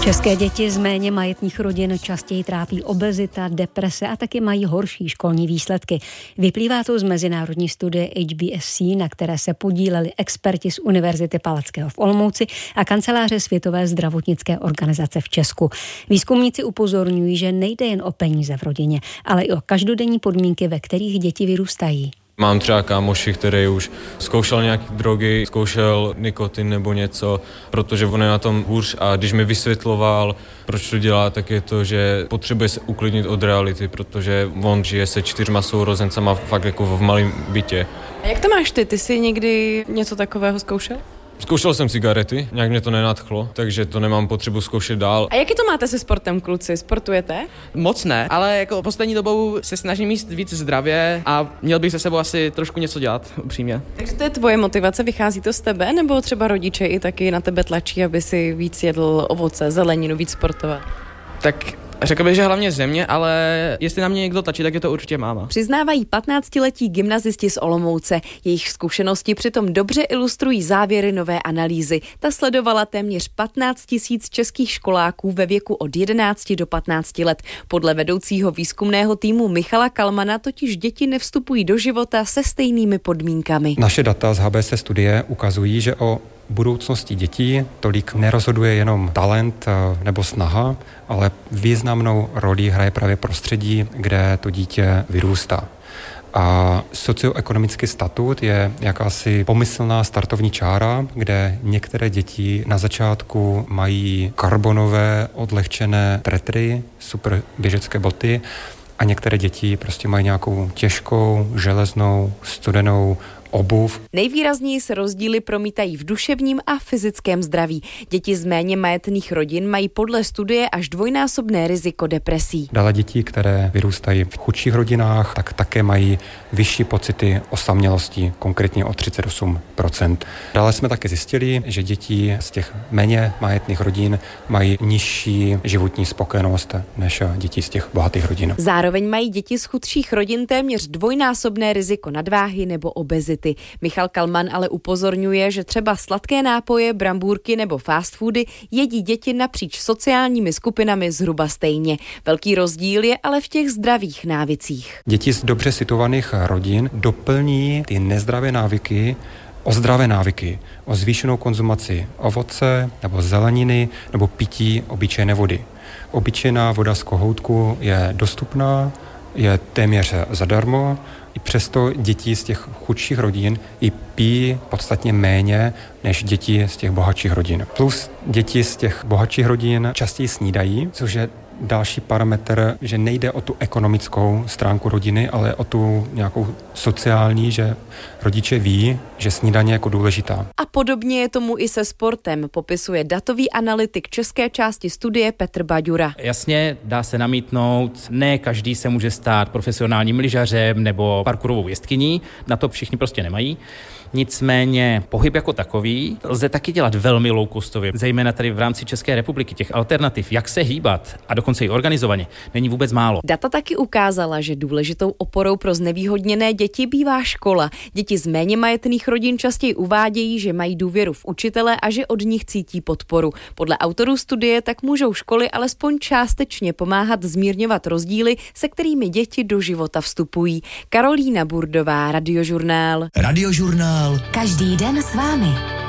České děti z méně majetných rodin častěji trápí obezita, deprese a taky mají horší školní výsledky. Vyplývá to z mezinárodní studie HBSC, na které se podíleli experti z Univerzity Palackého v Olomouci a kanceláře Světové zdravotnické organizace v Česku. Výzkumníci upozorňují, že nejde jen o peníze v rodině, ale i o každodenní podmínky, ve kterých děti vyrůstají. Mám třeba kámoši, který už zkoušel nějaké drogy, zkoušel nikotin nebo něco, protože on je na tom hůř a když mi vysvětloval, proč to dělá, tak je to, že potřebuje se uklidnit od reality, protože on žije se 4 sourozencama fakt jako v malém bytě. A jak to máš ty? Ty jsi někdy něco takového zkoušel? Zkoušel jsem cigarety, nějak mě to nenadchlo, takže to nemám potřebu zkoušet dál. A jaký to máte se sportem, kluci? Sportujete? Moc ne, ale jako poslední dobou se snažím jíst víc zdravě a měl bych se sebou asi trošku něco dělat, upřímně. Takže to je tvoje motivace, vychází to z tebe, nebo třeba rodiče i taky na tebe tlačí, aby si víc jedl ovoce, zeleninu, víc sportoval? Tak řekl bych, že hlavně ze mě, ale jestli na mě někdo tlačí, tak je to určitě máma. Přiznávají 15letí gymnazisti z Olomouce. Jejich zkušenosti přitom dobře ilustrují závěry nové analýzy. Ta sledovala téměř 15 000 českých školáků ve věku od 11 do 15 let. Podle vedoucího výzkumného týmu Michala Kalmana totiž děti nevstupují do života se stejnými podmínkami. Naše data z HBS studie ukazují, že o budoucnosti dětí tolik nerozhoduje jenom talent nebo snaha, ale významnou roli hraje právě prostředí, kde to dítě vyrůstá. A socioekonomický statut je jakási pomyslná startovní čára, kde některé děti na začátku mají karbonové odlehčené tretry, super běžecké boty a některé děti prostě mají nějakou těžkou, železnou, studenou obuv. Nejvýrazněji se rozdíly promítají v duševním a fyzickém zdraví. Děti z méně majetných rodin mají podle studie až dvojnásobné riziko depresí. Dále děti, které vyrůstají v chudších rodinách, tak také mají vyšší pocity osamělosti, konkrétně o 38%. Dále jsme také zjistili, že děti z těch méně majetných rodin mají nižší životní spokojenost než děti z těch bohatých rodin. Zároveň mají děti z chudších rodin téměř dvojnásobné riziko nadváhy nebo obezity. Michal Kalman ale upozorňuje, že třeba sladké nápoje, brambůrky nebo fast foody jedí děti napříč sociálními skupinami zhruba stejně. Velký rozdíl je ale v těch zdravých návicích. Děti z dobře situovaných rodin doplní ty nezdravé návyky o zdravé návyky, o zvýšenou konzumaci ovoce nebo zeleniny nebo pití obyčejné vody. Obyčejná voda z kohoutku je dostupná, je téměř zadarmo, i přesto děti z těch chudších rodin i pijí podstatně méně než děti z těch bohatších rodin. Plus děti z těch bohatších rodin častěji snídají, což je další parametr, že nejde o tu ekonomickou stránku rodiny, ale o tu nějakou sociální, že rodiče ví, že snídaně je jako důležitá. A podobně je tomu i se sportem, popisuje datový analytik české části studie Petr Baďura. Jasně, dá se namítnout, ne každý se může stát profesionálním lyžařem nebo parkourovou jestkyní, na to všichni prostě nemají. Nicméně pohyb jako takový lze taky dělat velmi low-costově, zejména tady v rámci České republiky. Těch alternativ, jak se hýbat a dokonce i organizovaně, není vůbec málo. Data taky ukázala, že důležitou oporou pro znevýhodněné děti bývá škola. Děti z méně majetných rodin častěji uvádějí, že mají důvěru v učitele a že od nich cítí podporu. Podle autorů studie tak můžou školy alespoň částečně pomáhat zmírňovat rozdíly, se kterými děti do života vstupují. Karolína Burdová, Radiožurnál. Radiožurnál. Každý den s vámi.